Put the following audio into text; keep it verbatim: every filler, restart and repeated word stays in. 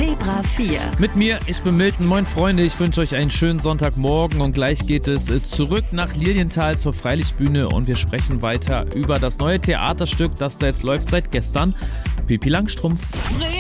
Zebra vier. Mit mir, ich bin Milton. Moin Freunde, ich wünsche euch einen schönen Sonntagmorgen und gleich geht es zurück nach Lilienthal zur Freilichtbühne und wir sprechen weiter über das neue Theaterstück, das da jetzt läuft seit gestern. Pippi Langstrumpf.